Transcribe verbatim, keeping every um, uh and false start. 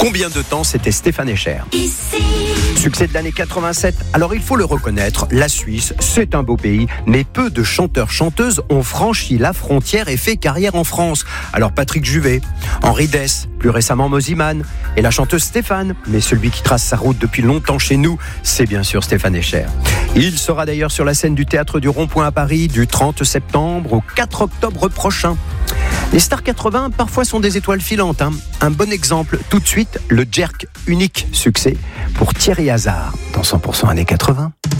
Combien de temps c'était Stéphane Escher? Ici. Succès de l'année quatre-vingt-sept. Alors il faut le reconnaître, la Suisse, c'est un beau pays, mais peu de chanteurs-chanteuses ont franchi la frontière et fait carrière en France. Alors Patrick Juvet, Henri Dess, plus récemment Moziman, et la chanteuse Stéphane. Mais celui qui trace sa route depuis longtemps chez nous, c'est bien sûr Stéphane Escher. Il sera d'ailleurs sur la scène du Théâtre du Rond-Point à Paris du trente septembre au quatre octobre prochain. Les stars quatre-vingts, parfois, sont des étoiles filantes. Hein. Un bon exemple, tout de suite, le Jerk, unique succès pour Thierry Hazard dans cent pour cent années quatre-vingts.